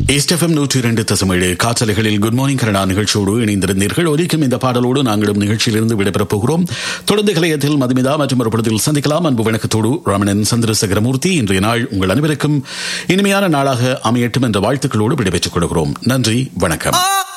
SFM 102.7 காற்றலைகளில் good morning Canada நிகழ்ச்சியோடு இணைந்திருந்தீர்கள். ஒலிக்கும் இந்த பாடலோடு நாங்களும் நிகழ்ச்சியிலிருந்து விடைபெறப் போகிறோம். தொடர்ந்து கலையத்தில் மதுமிதா மற்றும் ஒரு பொழுதில் சந்திக்கலாம். அன்பு வணக்கத்தோடு ரமணன் சந்திரசேகரமூர்த்தி. இன்றைய நாள் உங்கள் அனைவருக்கும் இனிமையான நாளாக அமையட்டும் என்ற வாழ்த்துக்களோடு விடைபெற்றுக் கொள்கிறோம். நன்றி, வணக்கம்.